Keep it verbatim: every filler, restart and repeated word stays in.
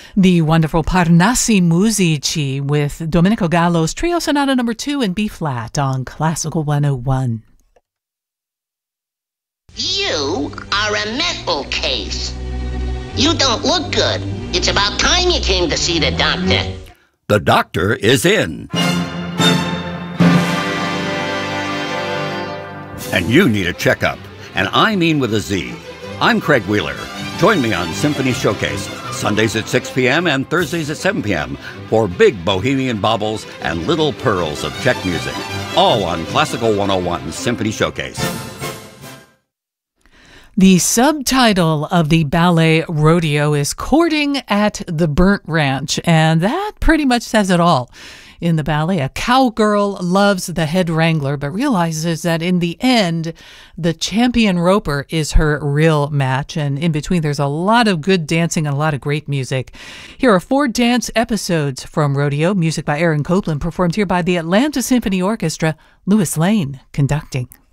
The wonderful Parnassi Musici with Domenico Gallo's Trio Sonata number two in B-flat on Classical one oh one. You are a mental case. You don't look good. It's about time you came to see the doctor. The doctor is in. And you need a checkup. And I mean with a Z. I'm Craig Wheeler. Join me on Symphony Showcase, Sundays at six p.m. and Thursdays at seven p.m. for big bohemian baubles and little pearls of Czech music. All on Classical one oh one Symphony Showcase. The subtitle of the ballet Rodeo is Courting at the Burnt Ranch, and that pretty much says it all. In the ballet, a cowgirl loves the head wrangler, but realizes that in the end, the champion roper is her real match. And in between, there's a lot of good dancing and a lot of great music. Here are four dance episodes from Rodeo, music by Aaron Copland, performed here by the Atlanta Symphony Orchestra, Louis Lane conducting.